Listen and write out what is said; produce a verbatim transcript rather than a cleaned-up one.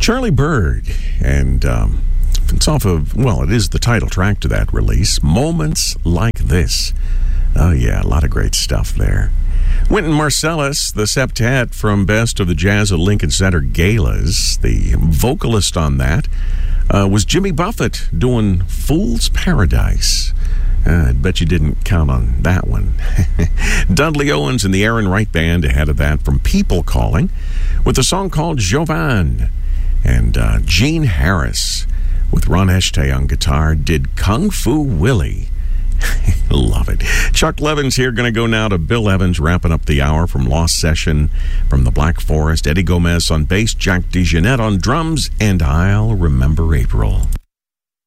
Charlie Bird, and um, it's off of, well, it is the title track to that release, Moments Like This. Oh, yeah, a lot of great stuff there. Wynton Marsalis, the septet from Best of the Jazz at Lincoln Center Galas, the vocalist on that, uh, was Jimmy Buffett doing Fool's Paradise. Uh, I bet you didn't count on that one. Dudley Owens and the Aaron Wright Band ahead of that from People Calling with a song called Jovan. And uh, Gene Harris with Ron Eshtay on guitar did Kung Fu Willie. Love it. Chuck Levins here, going to go now to Bill Evans, wrapping up the hour from Lost Session from the Black Forest. Eddie Gomez on bass, Jack DeJohnette on drums, and I'll Remember April.